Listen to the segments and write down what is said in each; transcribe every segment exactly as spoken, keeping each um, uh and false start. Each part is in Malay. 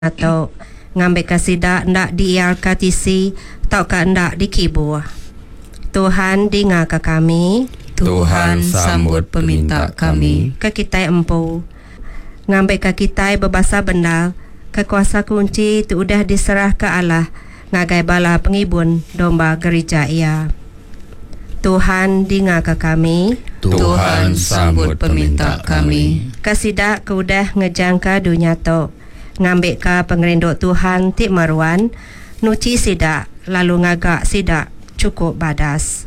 atau ngambil kasida ndak di I R K T C atau ka ndak di Kibur. Tuhan dengar ke kami. Tuhan sambut peminta kami. Ke kita empu ngambil ke kita berbahasa benar. Kekuasa kunci tu udah diserah ke Allah ngagai bala pengibun domba gereja ia. Tuhan dengar ke kami. Tuhan sambut peminta kami. Kasida ke udah ngejangka dunia tu ngambil ke pengerinduk Tuhan Tik Marwan nuci sidak lalu ngagak sidak cukup badas.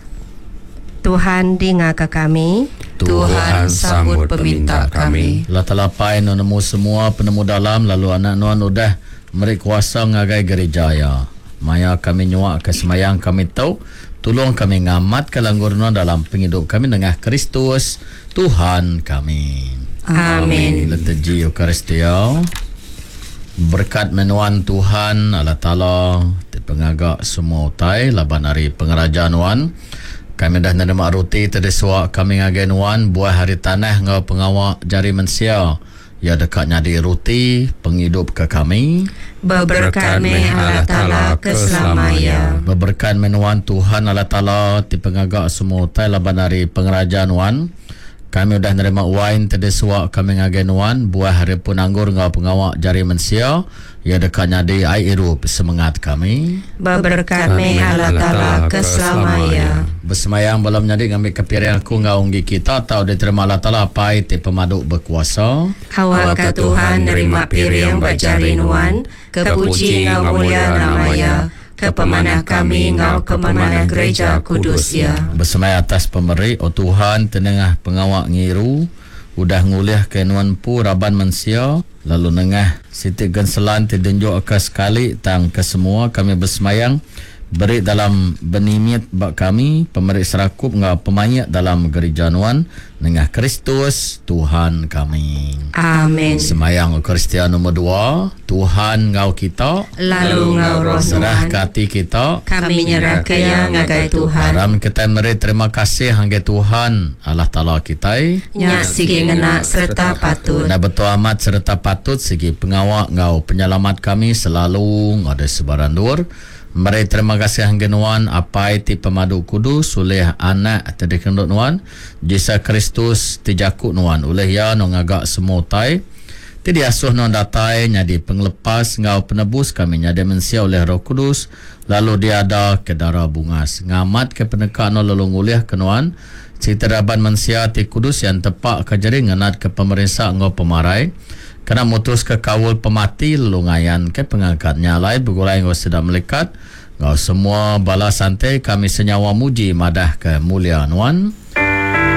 Tuhan dengar ke kami. Tuhan sambut peminta kami. Latalapai nemu semua penemu dalam lalu anak nuan udah meri kuasa ngagai gereja ya. Maya kami nyuak ke semayang kami tahu tolong kami ngamat ke langgur nuan dalam penghidup kami dengan Kristus Tuhan kami. Amin. Leteji Eucharistia. Berkat menuan Tuhan Allah Ta'ala pengagak semua utai laban hari pengerajaan wan kami dah menerima roti terdesua kami ngagen wan buah hari tanah ngau pengawak jari mensia ya dekatnya di roti penghidup ke kami Berberkat me Allah Ta'ala keselamanya. Berberkat menuan Tuhan Allah Ta'ala di pengagak semua utai laban hari pengerajaan wan kami sudah menerima wine terdesua kami ngagen wan buah hari pun anggur ngau pengawak jari mensia ya dekatnya di air irup semangat kami Berberkat me Allah Ta'ala keselamanya. Bersemayang belum jadi ngambil kepirian aku ngau unggi kita atau diterima Allah Ta'ala apa itu pemaduk berkuasa Hawa ke Tuhan nerima piring berjari nuan kepuji ngau mulia namanya ke pemanah kami ngau ke pemanah gereja kudus ya. Bersemai atas pemberi oh Tuhan tenengah pengawak ngiru udah nguliah ke nuan pu raban mensia lalu nengah siti genselan tidunjuk ke sekali tang ke semua kami bersemayang beri dalam benimit bak kami pemberi serakup ngau pemayat dalam gereja nuan nengah Kristus Tuhan kami. Amin. Semayang Eucharistia nomor dua Tuhan ngau kita Lalu ngau roh serah Tuhan ke hati kita kami nyerah ke yang ngagai Tuhan. Haram kita meri terima kasih hangga Tuhan Allah Ta'ala kita Nya sigi ngena serta patut. na betul amat serta patut segi pengawak ngau penyelamat kami selalu ada sebaran dur. Mari terima kasih hangga nuan apa itu pemadu kudus oleh anak terdekendut nuan Yesus Kristus tijakuk nuan oleh ya nongagak semua tai ti diasuh non datai nyadi penglepas ngau penebus kami nyadi mensia oleh Roh Kudus lalu dia ada ke darah bungas ngamat ke penekan lalu nguliah ke nuan cita raban mensia ti kudus yang tepak ke jari ngenat ke pemerintah ngau pemarai kena mutus ke kawul pemati lalu ngayan ke pengangkatnya lai begulai ngau sedang melekat ngau semua bala santai kami senyawa muji madah ke mulia nuan